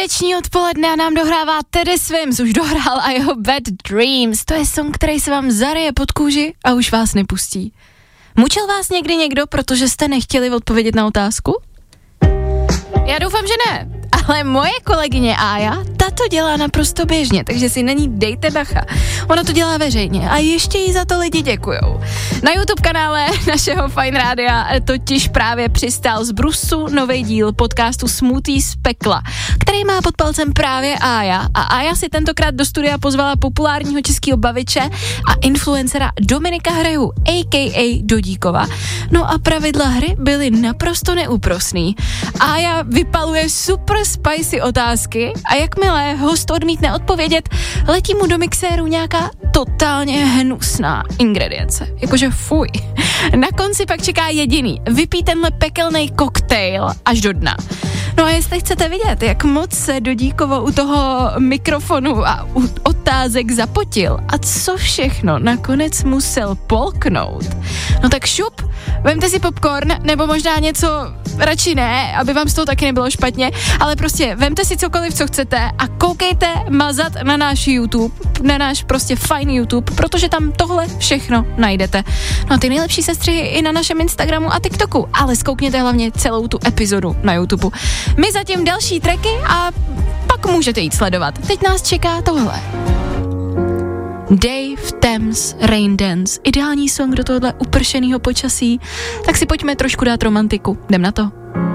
Středeční odpoledne a nám dohrává Teddy Swims, už dohrál a jeho Bad Dreams. To je song, který se vám zaryje pod kůži a už vás nepustí. Mučil vás někdy někdo, protože jste nechtěli odpovědět na otázku? Já doufám, že ne, ale moje kolegyně Ája, ta to dělá naprosto běžně, takže si na ní dejte bacha. Ona to dělá veřejně a ještě jí za to lidi děkujou. Na YouTube kanále našeho Fajn rádia totiž právě přistál z Brusu nový díl podcastu Smutý z pekla, který má pod palcem právě Ája a Ája si tentokrát do studia pozvala populárního českého baviče a influencera Dominika Hrehu, a.k.a. Dodíkova. No a pravidla hry byly naprosto neúprosný. Ája vypaluje super spicy otázky a jakmile host odmítne odpovědět, letí mu do mixéru nějaká totálně hnusná ingredience. Jakože fuj. Na konci pak čeká jediný. Vypít tenhle pekelnej koktejl až do dna. No a jestli chcete vidět, jak moc se Dodíkovo u toho mikrofonu a u otázek zapotil a co všechno nakonec musel polknout, no tak šup, vemte si popcorn, nebo možná něco radši ne, aby vám z toho taky nebylo špatně, ale prostě vemte si cokoliv, co chcete a koukejte mazat na náš YouTube, na náš prostě fajn YouTube, protože tam tohle všechno najdete. No a ty nejlepší sestřihy i na našem Instagramu a TikToku, ale zkoukněte hlavně celou tu epizodu na YouTube. My zatím další tracky a pak můžete jít sledovat. Teď nás čeká tohle. Dave Thames Rain Dance. Ideální song do tohohle upršenýho počasí. Tak si pojďme trošku dát romantiku. Jdem na to.